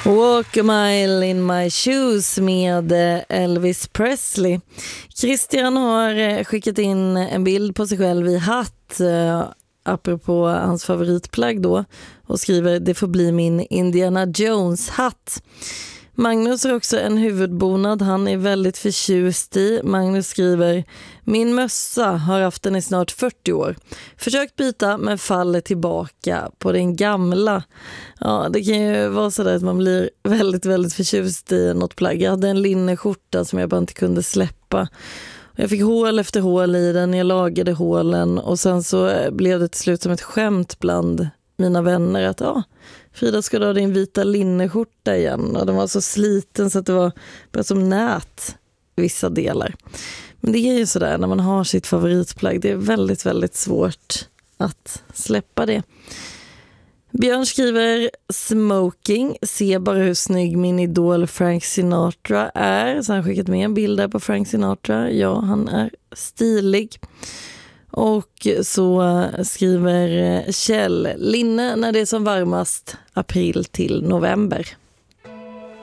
Walk a mile in my shoes med Elvis Presley. Christian har skickat in en bild på sig själv i hatt apropå hans favoritplagg då och skriver: det får bli min Indiana Jones-hatt. Magnus har också en huvudbonad han är väldigt förtjust i. Magnus skriver: min mössa har haft den i snart 40 år. Försökt byta men faller tillbaka på den gamla. Ja, det kan ju vara så där att man blir väldigt, väldigt förtjust i något plagg. Jag hade en linneskjorta som jag bara inte kunde släppa. Jag fick hål efter hål i den, jag lagade hålen och sen så blev det till slut som ett skämt bland mina vänner att Frida, ska du ha din vita linneskjorta igen? Och den var så sliten så att det var bara som nät vissa delar. Men det är ju sådär när man har sitt favoritplagg. Det är väldigt, väldigt svårt att släppa det. Björn skriver: smoking, se bara hur snygg min idol Frank Sinatra är. Så han har skickat med en bild där på Frank Sinatra. Ja, han är stilig. Och så skriver Kjell: linne när det är som varmast, april till november.